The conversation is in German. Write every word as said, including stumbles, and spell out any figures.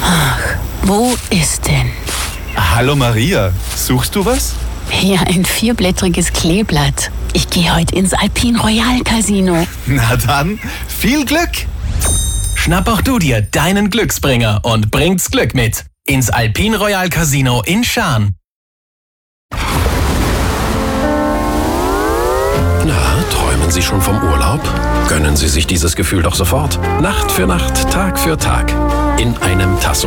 Ach, wo ist denn? Hallo Maria, suchst du was? Hier ein vierblättriges Kleeblatt. Ich gehe heute ins Alpine Royal Casino. Na dann, viel Glück! Schnapp auch du dir deinen Glücksbringer und bringt's Glück mit ins Alpine Royal Casino in Schaan. Na, träumen Sie schon vom Urlaub? Gönnen Sie sich dieses Gefühl doch sofort. Nacht für Nacht, Tag für Tag. In einem Tasso.